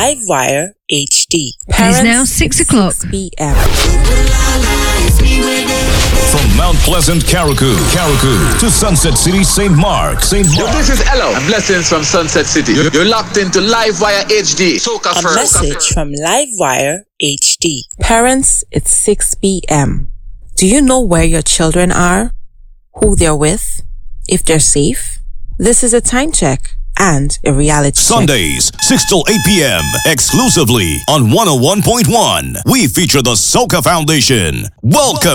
Livewire HD. It is now 6 o'clock. 6 p.m. From Mount Pleasant, Carriacou to Sunset City, St. Mark. Yo, this is Elo. Blessings from Sunset City. You're locked into Livewire HD. Soca A first. message from Livewire HD. Parents, it's 6 p.m. Do you know where your children are? Who they're with? If they're safe? This is a time check and a reality check. Sundays, 6 till 8 p.m. exclusively on 101.1. We feature the Soca Foundation. Welcome